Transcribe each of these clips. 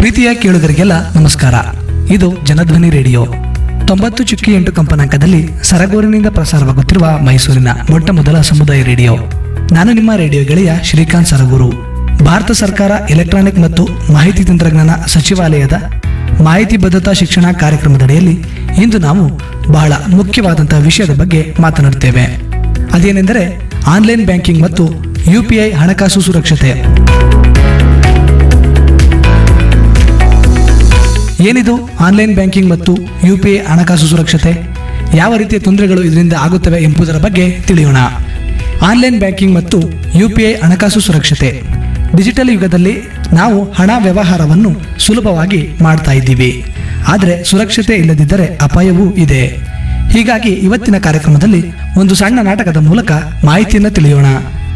ಪ್ರೀತಿಯ ಕೇಳುಗರಿಗೆಲ್ಲ ನಮಸ್ಕಾರ. ಇದು ಜನಧ್ವನಿ ರೇಡಿಯೋ 90.8 ಕಂಪನಾಂಕದಲ್ಲಿ ಸರಗೂರಿನಿಂದ ಪ್ರಸಾರವಾಗುತ್ತಿರುವ ಮೈಸೂರಿನ ಮೊಟ್ಟ ಮೊದಲ ಸಮುದಾಯ ರೇಡಿಯೋ. ನಾನು ನಿಮ್ಮ ರೇಡಿಯೋ ಗೆಳೆಯ ಶ್ರೀಕಾಂತ್ ಸರಗೂರು. ಭಾರತ ಸರ್ಕಾರ ಎಲೆಕ್ಟ್ರಾನಿಕ್ ಮತ್ತು ಮಾಹಿತಿ ತಂತ್ರಜ್ಞಾನ ಸಚಿವಾಲಯದ ಮಾಹಿತಿ ಭದ್ರತಾ ಶಿಕ್ಷಣ ಕಾರ್ಯಕ್ರಮದಡಿಯಲ್ಲಿ ಇಂದು ನಾವು ಬಹಳ ಮುಖ್ಯವಾದಂತಹ ವಿಷಯದ ಬಗ್ಗೆ ಮಾತನಾಡುತ್ತೇವೆ. ಅದೇನೆಂದರೆ ಆನ್ಲೈನ್ ಬ್ಯಾಂಕಿಂಗ್ ಮತ್ತು UPI ಹಣಕಾಸು ಸುರಕ್ಷತೆ. ಏನಿದು ಆನ್ಲೈನ್ ಬ್ಯಾಂಕಿಂಗ್ ಮತ್ತು UPI ಹಣಕಾಸು ಸುರಕ್ಷತೆ? ಯಾವ ರೀತಿಯ ತೊಂದರೆಗಳು ಇದರಿಂದ ಆಗುತ್ತವೆ ಎಂಬುದರ ಬಗ್ಗೆ ತಿಳಿಯೋಣ. ಆನ್ಲೈನ್ ಬ್ಯಾಂಕಿಂಗ್ ಮತ್ತು UPI ಹಣಕಾಸು ಸುರಕ್ಷತೆ. ಡಿಜಿಟಲ್ ಯುಗದಲ್ಲಿ ನಾವು ಹಣ ವ್ಯವಹಾರವನ್ನು ಸುಲಭವಾಗಿ ಮಾಡ್ತಾ ಇದ್ದೀವಿ, ಆದರೆ ಸುರಕ್ಷತೆ ಇಲ್ಲದಿದ್ದರೆ ಅಪಾಯವೂ ಇದೆ. ಹೀಗಾಗಿ ಇವತ್ತಿನ ಕಾರ್ಯಕ್ರಮದಲ್ಲಿ ಒಂದು ಸಣ್ಣ ನಾಟಕದ ಮೂಲಕ ಮಾಹಿತಿಯನ್ನು ತಿಳಿಯೋಣ.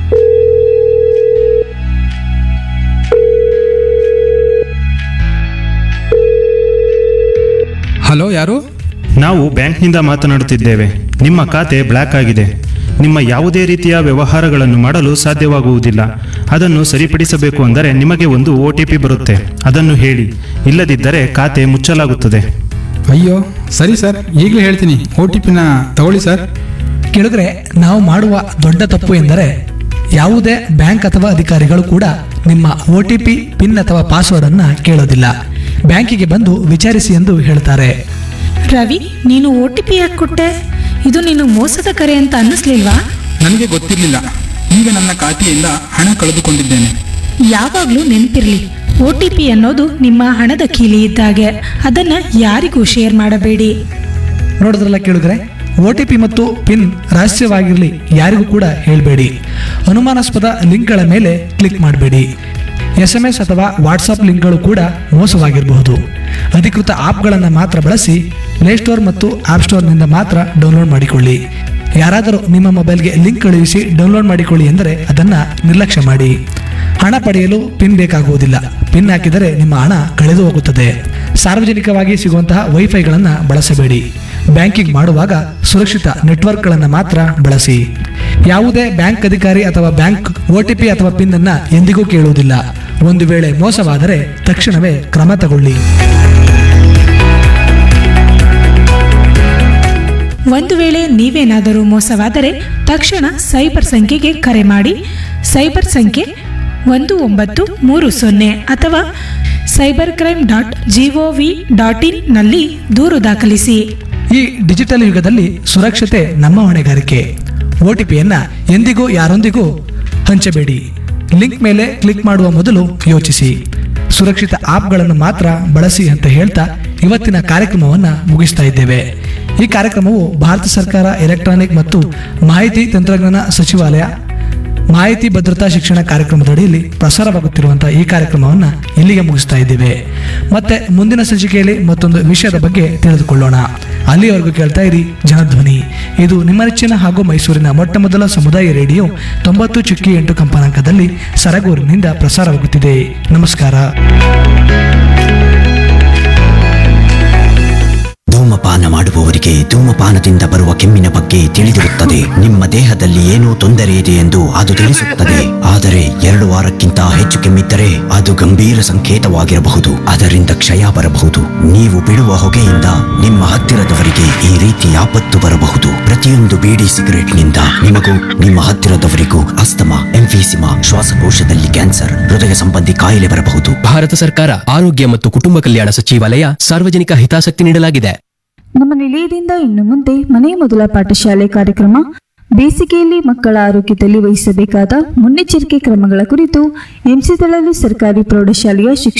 ಹಲೋ, ಯಾರು? ನಾವು ಬ್ಯಾಂಕ್ನಿಂದ ಮಾತನಾಡುತ್ತಿದ್ದೇವೆ. ನಿಮ್ಮ ಖಾತೆ ಬ್ಲಾಕ್ ಆಗಿದೆ. ನಿಮ್ಮ ಯಾವುದೇ ರೀತಿಯ ವ್ಯವಹಾರಗಳನ್ನು ಮಾಡಲು ಸಾಧ್ಯವಾಗುವುದಿಲ್ಲ. ಅದನ್ನು ಸರಿಪಡಿಸಬೇಕು ಅಂದರೆ ನಿಮಗೆ ಒಂದು OTP ಬರುತ್ತೆ. ಅದನ್ನು ಹೇಳಿ, ಇಲ್ಲದಿದ್ದರೆ ಖಾತೆ ಮುಚ್ಚಲಾಗುತ್ತದೆ. ಅಯ್ಯೋ, ಸರಿ ಸರ್, ಈಗಲೇ ಹೇಳ್ತೀನಿ. OTPನ ತಗೊಳ್ಳಿ ಸರ್. ಕೇಳಿದ್ರೆ ನಾವು ಮಾಡುವ ದೊಡ್ಡ ತಪ್ಪು ಎಂದರೆ ಯಾವುದೇ ಬ್ಯಾಂಕ್ ಅಥವಾ ಅಧಿಕಾರಿಗಳು ಕೂಡ ನಿಮ್ಮ OTP, ಪಿನ್ ಅಥವಾ ಪಾಸ್ವರ್ಡ್ ಅನ್ನ ಕೇಳೋದಿಲ್ಲ. ಬ್ಯಾಂಕಿಗೆ ಬಂದು ವಿಚಾರಿಸಿ ಎಂದು ಹೇಳ್ತಾರೆ. ರವಿ, ನೀನು OTP ಯಾಕೆ ಕೊಟ್ಟೆ? ಇದು ನೀನು ಮೋಸದ ಕರೆ ಅಂತ ಅನ್ನಿಸ್ಲಿಲ್ವಾ? ನನಗೆ ಗೊತ್ತಿರಲಿಲ್ಲ. ಈಗ ನನ್ನ ಖಾತೆಯಿಂದ ಹಣ ಕಳೆದುಕೊಂಡಿದ್ದೇನೆ. ಯಾವಾಗ್ಲೂ ನೆನಪಿರ್ಲಿ, OTP ಅನ್ನೋದು ನಿಮ್ಮ ಹಣದ ಕೀಲಿ ಇದ್ದಾಗೆ. ಅದನ್ನ ಯಾರಿಗೂ ಶೇರ್ ಮಾಡಬೇಡಿ. ನೋಡಿದ್ರಲ್ಲ ಕೇಳಿದ್ರೆ, OTP ಮತ್ತು ಪಿನ್ ರಹಸ್ಯವಾಗಿರಲಿ, ಯಾರಿಗೂ ಕೂಡ ಹೇಳಬೇಡಿ. ಅನುಮಾನಾಸ್ಪದ ಲಿಂಕ್ಗಳ ಮೇಲೆ ಕ್ಲಿಕ್ ಮಾಡಬೇಡಿ. SMS ಅಥವಾ ವಾಟ್ಸಪ್ ಲಿಂಕ್ಗಳು ಕೂಡ ಮೋಸವಾಗಿರಬಹುದು. ಅಧಿಕೃತ ಆಪ್ಗಳನ್ನು ಮಾತ್ರ ಬಳಸಿ. ಪ್ಲೇಸ್ಟೋರ್ ಮತ್ತು ಆಪ್ ಸ್ಟೋರ್ನಿಂದ ಮಾತ್ರ ಡೌನ್ಲೋಡ್ ಮಾಡಿಕೊಳ್ಳಿ. ಯಾರಾದರೂ ನಿಮ್ಮ ಮೊಬೈಲ್ಗೆ ಲಿಂಕ್ ಕಳುಹಿಸಿ ಡೌನ್ಲೋಡ್ ಮಾಡಿಕೊಳ್ಳಿ ಎಂದರೆ ಅದನ್ನು ನಿರ್ಲಕ್ಷ್ಯ ಮಾಡಿ. ಹಣ ಪಡೆಯಲು ಪಿನ್ ಬೇಕಾಗುವುದಿಲ್ಲ. ಪಿನ್ ಹಾಕಿದರೆ ನಿಮ್ಮ ಹಣ ಕಳೆದು ಹೋಗುತ್ತದೆ. ಸಾರ್ವಜನಿಕವಾಗಿ ಸಿಗುವಂತಹ ವೈಫೈಗಳನ್ನು ಬಳಸಬೇಡಿ. ಬ್ಯಾಂಕಿಂಗ್ ಮಾಡುವಾಗ ಸುರಕ್ಷಿತ ನೆಟ್ವರ್ಕ್ಗಳನ್ನು ಮಾತ್ರ ಬಳಸಿ. ಯಾವುದೇ ಬ್ಯಾಂಕ್ ಅಧಿಕಾರಿ ಅಥವಾ ಬ್ಯಾಂಕ್ OTP ಅಥವಾ ಪಿನ್ ಅನ್ನ ಎಂದಿಗೂ ಕೇಳುವುದಿಲ್ಲ. ಒಂದು ವೇಳೆ ಮೋಸವಾದರೆ ತಕ್ಷಣವೇ ಕ್ರಮ ತಗೊಳ್ಳಿ. ಒಂದು ವೇಳೆ ನೀವೇನಾದರೂ ಮೋಸವಾದರೆ ತಕ್ಷಣ ಸೈಬರ್ ಸಂಖ್ಯೆಗೆ ಕರೆ ಮಾಡಿ. ಸೈಬರ್ ಸಂಖ್ಯೆ 1930 ಅಥವಾ cybercrime.gov.in ನಲ್ಲಿ ದೂರು ದಾಖಲಿಸಿ. ಈ ಡಿಜಿಟಲ್ ಯುಗದಲ್ಲಿ ಸುರಕ್ಷತೆ ನಮ್ಮ ಹೊಣೆಗಾರಿಕೆ. OTPಯನ್ನ ಎಂದಿಗೂ ಯಾರೊಂದಿಗೂ ಹಂಚಬೇಡಿ. ಲಿಂಕ್ ಮೇಲೆ ಕ್ಲಿಕ್ ಮಾಡುವ ಮೊದಲು ಯೋಚಿಸಿ. ಸುರಕ್ಷಿತ ಆಪ್ಗಳನ್ನು ಮಾತ್ರ ಬಳಸಿ ಅಂತ ಹೇಳ್ತಾ ಇವತ್ತಿನ ಕಾರ್ಯಕ್ರಮವನ್ನು ಮುಗಿಸ್ತಾ ಇದ್ದೇವೆ. ಈ ಕಾರ್ಯಕ್ರಮವು ಭಾರತ ಸರ್ಕಾರ ಎಲೆಕ್ಟ್ರಾನಿಕ್ ಮತ್ತು ಮಾಹಿತಿ ತಂತ್ರಜ್ಞಾನ ಸಚಿವಾಲಯ ಮಾಹಿತಿ ಭದ್ರತಾ ಶಿಕ್ಷಣ ಕಾರ್ಯಕ್ರಮದಡಿಯಲ್ಲಿ ಪ್ರಸಾರವಾಗುತ್ತಿರುವಂತಹ ಈ ಕಾರ್ಯಕ್ರಮವನ್ನು ಇಲ್ಲಿಗೆ ಮುಗಿಸ್ತಾ ಇದ್ದೇವೆ. ಮತ್ತೆ ಮುಂದಿನ ಸಂಚಿಕೆಯಲ್ಲಿ ಮತ್ತೊಂದು ವಿಷಯದ ಬಗ್ಗೆ ತಿಳಿದುಕೊಳ್ಳೋಣ. ಅಲ್ಲಿಯವರೆಗೂ ಕೇಳ್ತಾ ಇರಿ ಜನಧ್ವನಿ. ಇದು ನಿಮ್ಮ ನೆಚ್ಚಿನ ಹಾಗೂ ಮೈಸೂರಿನ ಮೊಟ್ಟ ಮೊದಲ ಸಮುದಾಯ ರೇಡಿಯೋ 90.8 ಕಂಪನಾಂಕದಲ್ಲಿ ಸರಗೂರಿನಿಂದ ಪ್ರಸಾರವಾಗುತ್ತಿದೆ. ನಮಸ್ಕಾರ. ಧೂಮಪಾನ ಮಾಡುವವರಿಗೆ ಧೂಮಪಾನದಿಂದ ಬರುವ ಕೆಮ್ಮಿನ ಬಗ್ಗೆ ತಿಳಿದಿರುತ್ತದೆ. ನಿಮ್ಮ ದೇಹದಲ್ಲಿ ಏನೋ ತೊಂದರೆ ಇದೆ ಎಂದು ಅದು ತಿಳಿಸುತ್ತದೆ. ಆದರೆ 2 ವಾರಕ್ಕಿಂತ ಹೆಚ್ಚು ಕೆಮ್ಮಿದ್ದರೆ ಅದು ಗಂಭೀರ ಸಂಕೇತವಾಗಿರಬಹುದು. ಅದರಿಂದ ಕ್ಷಯ ಬರಬಹುದು. ನೀವು ಬಿಡುವ ಹೊಗೆಯಿಂದ ನಿಮ್ಮ ಹತ್ತಿರದವರಿಗೆ ಈ ರೀತಿ ಆಪತ್ತು ಬರಬಹುದು. ಪ್ರತಿಯೊಂದು ಬೀಡಿ ಸಿಗರೆಟ್ನಿಂದ ನಿಮಗೂ ನಿಮ್ಮ ಹತ್ತಿರದವರಿಗೂ ಅಸ್ತಮಾ, ಎಂಫೀಸಿಮಾ, ಶ್ವಾಸಕೋಶದಲ್ಲಿ ಕ್ಯಾನ್ಸರ್, ಹೃದಯ ಸಂಬಂಧಿ ಕಾಯಿಲೆ ಬರಬಹುದು. ಭಾರತ ಸರ್ಕಾರ ಆರೋಗ್ಯ ಮತ್ತು ಕುಟುಂಬ ಕಲ್ಯಾಣ ಸಚಿವಾಲಯ ಸಾರ್ವಜನಿಕ ಹಿತಾಸಕ್ತಿ ನೀಡಲಾಗಿದೆ. ನಮ್ಮ ನಿಲಯದಿಂದ ಇನ್ನು ಮುಂದೆ ಮನೆ ಮೊದಲ ಪಾಠಶಾಲೆ ಕಾರ್ಯಕ್ರಮ. ಬೇಸಿಗೆಯಲ್ಲಿ ಮಕ್ಕಳ ಆರೋಗ್ಯದಲ್ಲಿ ವಹಿಸಬೇಕಾದ ಮುನ್ನೆಚ್ಚರಿಕೆ ಕ್ರಮಗಳ ಕುರಿತು ಎಂಸಿ ತಳಲು ಸರ್ಕಾರಿ ಪ್ರೌಢಶಾಲೆಯ